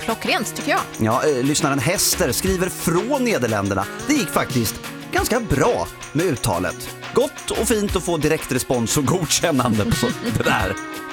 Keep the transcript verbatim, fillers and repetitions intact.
klockrent tycker jag. Ja, eh, lyssnaren Hester skriver från Nederländerna. Det gick faktiskt ganska bra med uttalet. Gott och fint att få direktrespons och godkännande på det där.